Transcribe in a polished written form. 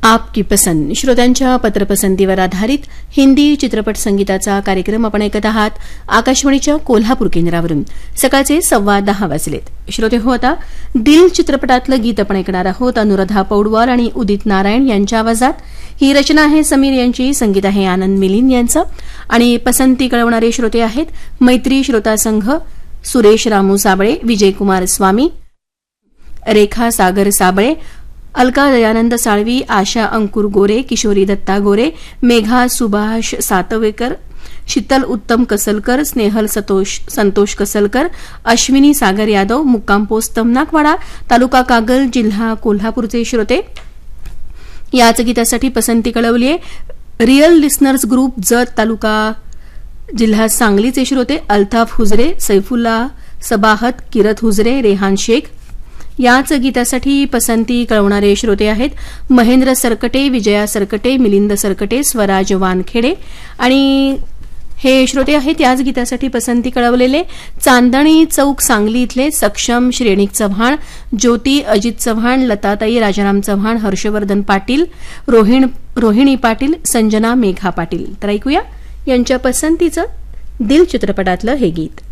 आपकी पसंद श्रोत्यांच्या पत्रपसंतीवर आधारित हिंदी चित्रपट संगीताचा कार्यक्रम आपण ऐकत आहात आकाशवाणीच्या कोल्हापूर केंद्रावरून. सकाळचे 10:15 वाजलेत. श्रोते हो, आता दिल चित्रपटातलं गीत आपण ऐकणार आहोत. अनुराधा पौडवाल आणि उदित नारायण यांच्या आवाजात. ही रचना आहे समीर यांची, संगीत आहे आनंद मिलिंद यांचं आणि पसंती कळवणारे श्रोते आहेत मैत्री श्रोता संघ, सुरेश रामू साबळे, विजयकुमार स्वामी, रेखा सागर साबळे, अलका दयानंद साळवी, आशा अंकुर गोरे, किशोरी दत्ता गोरे, मेघा सुभाष सातवेकर, शीतल उत्तम कसलकर, स्नेहल संतोष कसलकर, अश्विनी सागर यादव, मुक्काम पोस्ट तमनाकवाडा, तालुका कागल, जिल्हा कोल्हापूरचे श्रोते. याच गीतासाठी पसंती कळवली आहे रिअल लिस्नर्स ग्रुप, जत, तालुका जिल्हा सांगलीचे श्रोते अल्ताफ हुजरे, सैफुल्ला सबाहत, किरत हुजरे, रेहान शेख. याच गीतासाठी पसंती कळवणारे श्रोते आहेत महेंद्र सरकटे, विजया सरकटे, मिलिंद सरकटे, स्वराज वानखेडे आणि हे श्रोते आहेत याच गीतासाठी पसंती कळवलेले चांदणी चौक सांगली इथले सक्षम श्रेणिक चव्हाण, ज्योती अजित चव्हाण, लताताई राजाराम चव्हाण, हर्षवर्धन पाटील, रोहिणी पाटील, संजना मेघा पाटील. तर ऐकूया यांच्या पसंतीचं दिल चित्रपटातलं हे गीत.